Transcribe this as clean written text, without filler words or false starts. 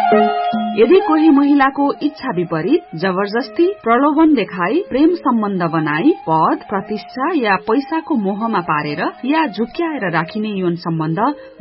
यदि कोही महिलाको इच्छा विपरीत जबरजस्ती प्रलोभन देखाई प्रेम सम्बन्ध बनाई पद प्रतिष्ठा या पैसाको मोहमा पारेर या झुक्क्याएर राखिने यौन सम्बन्ध